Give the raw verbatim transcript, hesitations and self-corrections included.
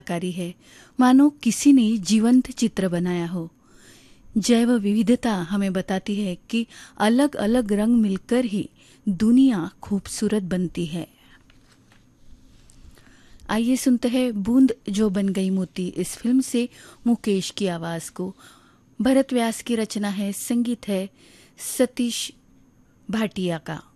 कारी है, मानो किसी ने जीवंत चित्र बनाया हो। जैव विविधता हमें बताती है कि अलग अलग रंग मिलकर ही दुनिया खूबसूरत बनती है। आइए सुनते हैं बूंद जो बन गई मोती इस फिल्म से मुकेश की आवाज को। भरत व्यास की रचना है, संगीत है सतीश भाटिया का।